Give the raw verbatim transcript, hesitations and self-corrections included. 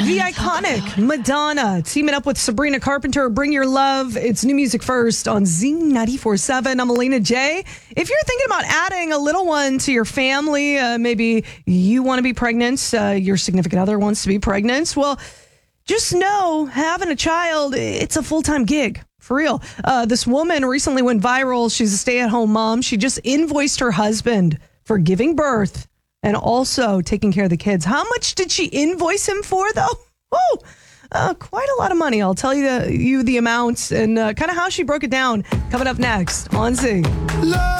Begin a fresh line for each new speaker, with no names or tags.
The iconic Madonna teaming up with Sabrina Carpenter. Bring Your Love. It's new music first on Z ninety-four point seven. I'm Alina J. If you're thinking about adding a little one to your family, uh, maybe you want to be pregnant, uh, your significant other wants to be pregnant, well, just know having a child, it's a full-time gig. For real. Uh, this woman recently went viral. She's a stay-at-home mom. She just invoiced her husband for giving birth and also taking care of the kids. How much did she invoice him for, though? Oh, uh, quite a lot of money. I'll tell you the, you the amounts and uh, kind of how she broke it down. Coming up next on Z.